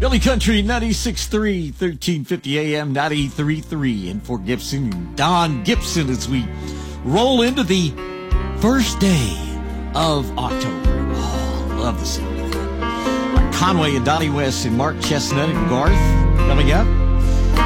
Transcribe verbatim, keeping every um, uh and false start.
Philly Country ninety-six point three, thirteen fifty A M, ninety-three point three in Fort Gibson. Don Gibson as we roll into the first day of October. Oh, love the sound of that. Conway and Donnie West and Mark Chestnut and Garth coming up.